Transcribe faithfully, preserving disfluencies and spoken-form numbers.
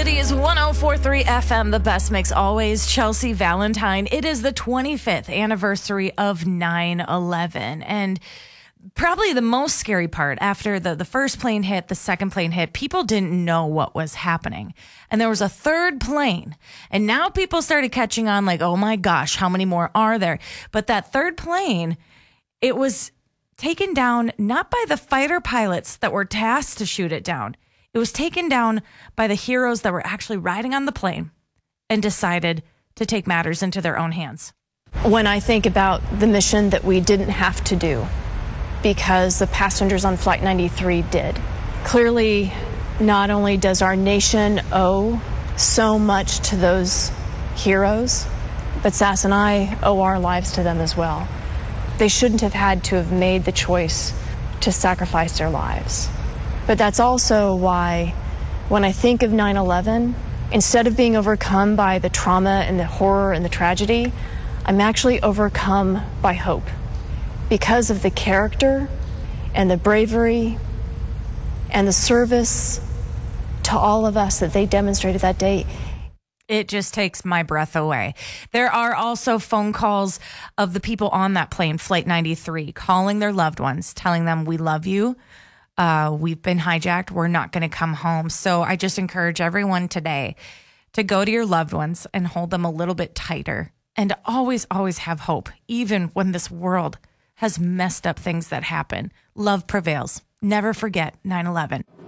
City's one oh four point three F M, the best mix always. Chelsea Valentine. It is the twenty-fifth anniversary of nine eleven. And probably the most scary part, after the, the first plane hit, the second plane hit, people didn't know what was happening. And there was a third plane. And now people started catching on like, oh my gosh, how many more are there? But that third plane, it was taken down not by the fighter pilots that were tasked to shoot it down. It was taken down by the heroes that were actually riding on the plane and decided to take matters into their own hands. When I think about the mission that we didn't have to do because the passengers on Flight ninety-three did, clearly not only does our nation owe so much to those heroes, but Sass and I owe our lives to them as well. They shouldn't have had to have made the choice to sacrifice their lives. But that's also why when I think of nine eleven, instead of being overcome by the trauma and the horror and the tragedy, I'm actually overcome by hope because of the character and the bravery and the service to all of us that they demonstrated that day. It just takes my breath away. There are also phone calls of the people on that plane, Flight ninety-three, calling their loved ones, telling them, we love you. Uh, we've been hijacked. We're not going to come home. So I just encourage everyone today to go to your loved ones and hold them a little bit tighter and to always, always have hope, even when this world has messed up things that happen. Love prevails. Never forget nine eleven.